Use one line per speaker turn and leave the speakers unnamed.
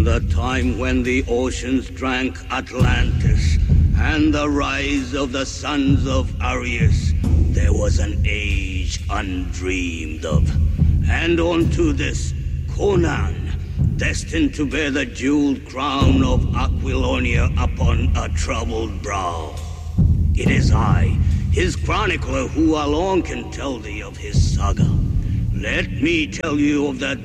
In the time when the oceans drank Atlantis and the rise of the sons of Arius, there was an age undreamed of. And unto this, Conan, destined to bear the jeweled crown of Aquilonia upon a troubled brow. It is I, his chronicler, who alone can tell thee of his saga. Let me tell you of the